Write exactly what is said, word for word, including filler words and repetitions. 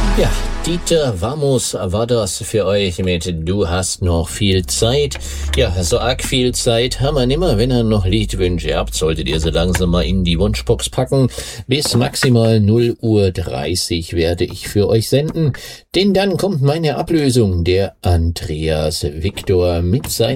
Ja, Dieter Vamos war das für euch mit Du hast noch viel Zeit. Ja, so arg viel Zeit haben wir nimmer. Wenn ihr noch Liedwünsche habt, solltet ihr sie langsam mal in die Wunschbox packen. Bis maximal null Uhr dreißig werde ich für euch senden. Denn dann kommt meine Ablösung, der Andreas Victor mit seinem